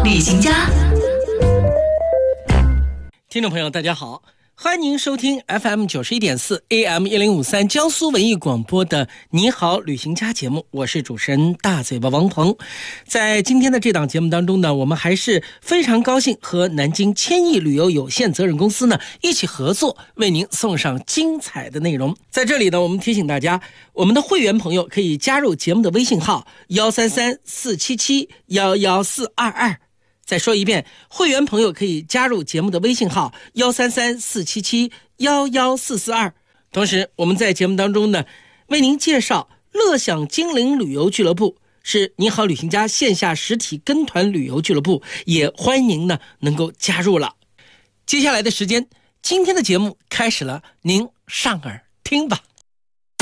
旅行家。 听众朋友大家好，欢迎您收听 FM 91.4 AM 1053江苏文艺广播的你好旅行家节目，我是主持人大嘴巴王鹏。在今天的这档节目当中呢，我们还是非常高兴和南京千亿旅游有限责任公司呢一起合作，为您送上精彩的内容。在这里呢，我们提醒大家，我们的会员朋友可以加入节目的微信号133-477-11422。再说一遍，会员朋友可以加入节目的微信号133-477-11442。同时，我们在节目当中呢，为您介绍乐享精灵旅游俱乐部，是你好旅行家线下实体跟团旅游俱乐部，也欢迎您呢能够加入了。接下来的时间，今天的节目开始了，您上耳听吧。